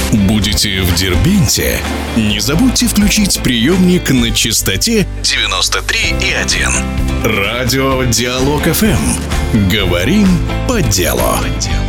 Будете в Дербенте? Не забудьте включить приемник на частоте 93,1. Радио Диалог ФМ. Говорим по делу.